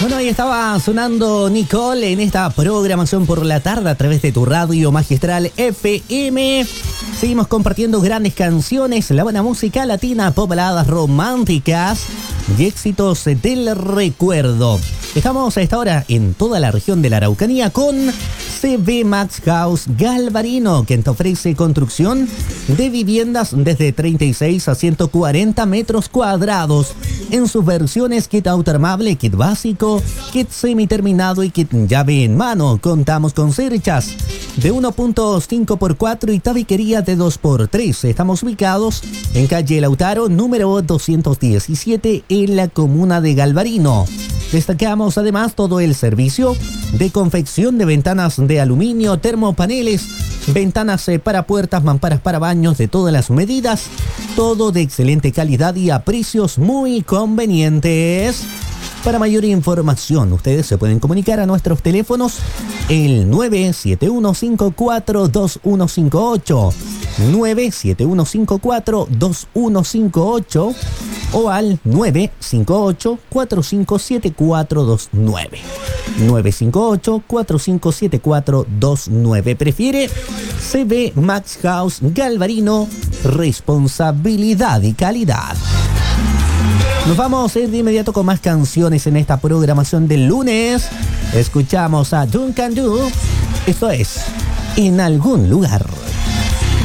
Bueno, ahí estaba sonando Nicole en esta programación por la tarde a través de tu radio magistral FM. Seguimos compartiendo grandes canciones, la buena música latina, pop, baladas románticas y éxitos del recuerdo. Estamos a esta hora en toda la región de la Araucanía con CB Max House Galvarino, quien te ofrece construcción de viviendas desde 36 a 140 metros cuadrados en sus versiones kit autoarmable, kit básico, kit semiterminado y kit llave en mano. Contamos con cerchas de 1.5x4 y tabiquería de 2x3. Estamos ubicados en calle Lautaro, número 217, en la comuna de Galvarino. Destacamos además todo el servicio de confección de ventanas de aluminio, termopaneles, ventanas para puertas, mamparas para baños de todas las medidas, todo de excelente calidad y a precios muy convenientes. Para mayor información, ustedes se pueden comunicar a nuestros teléfonos el 971542158, 971542158 o al 958-457429. 958-457429. Prefiere CB Max House Galvarino, responsabilidad y calidad. Nos vamos a ir de inmediato con más canciones en esta programación del lunes. Escuchamos a Duncan Du. Esto es En Algún Lugar.